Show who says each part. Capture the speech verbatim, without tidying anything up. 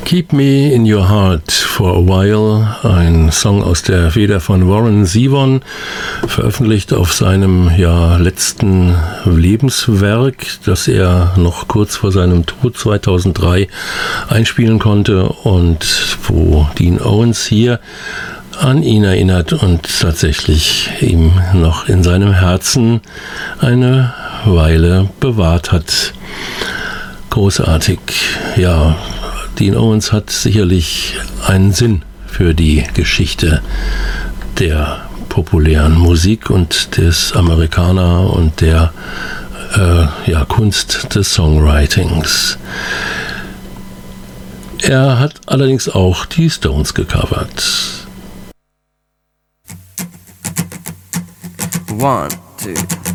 Speaker 1: Keep Me in Your Heart for a While, ein Song aus der Feder von Warren Zevon, veröffentlicht auf seinem ja, letzten Lebenswerk, das er noch kurz vor seinem Tod zweitausenddrei einspielen konnte und wo Dean Owens hier an ihn erinnert und tatsächlich ihm noch in seinem Herzen eine Weile bewahrt hat. Großartig, ja. Dean Owens hat sicherlich einen Sinn für die Geschichte der populären Musik und des Amerikaner und der äh, ja, Kunst des Songwritings. Er hat allerdings auch die Stones gecovert.
Speaker 2: One, two.